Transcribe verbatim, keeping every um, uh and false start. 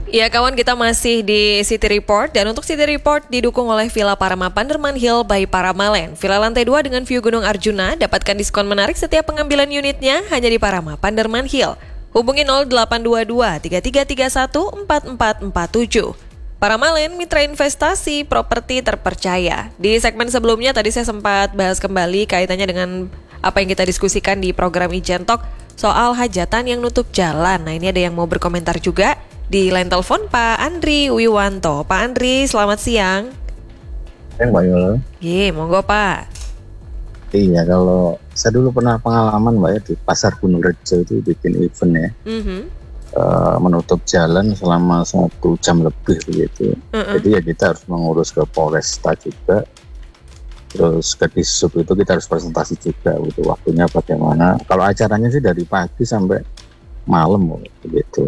Ya kawan, kita masih di City Report dan untuk City Report didukung oleh Villa Parama Panderman Hill by Paramalen. Villa lantai dua dengan view Gunung Arjuna, dapatkan diskon menarik setiap pengambilan unitnya hanya di Parama Panderman Hill. Hubungi nol delapan dua dua tiga tiga tiga satu empat empat empat tujuh. Paramalen, mitra investasi properti terpercaya. Di segmen sebelumnya tadi saya sempat bahas kembali kaitannya dengan apa yang kita diskusikan di program Ijen Talk soal hajatan yang nutup jalan. Nah, ini ada yang mau berkomentar juga. Di line telepon Pak Andri Wiwanto. Pak Andri, selamat siang. Siang Mbak Yola. Ye, monggo Pak. Iya, kalau saya dulu pernah pengalaman Mbak ya di Pasar Gunung Rejo itu bikin event ya. Mm-hmm. Uh, menutup jalan selama satu jam lebih begitu. Uh-uh. Jadi ya kita harus mengurus ke Polresta juga. Terus ke Disub itu kita harus presentasi juga gitu, waktunya bagaimana. Kalau acaranya sih dari pagi sampai malam begitu.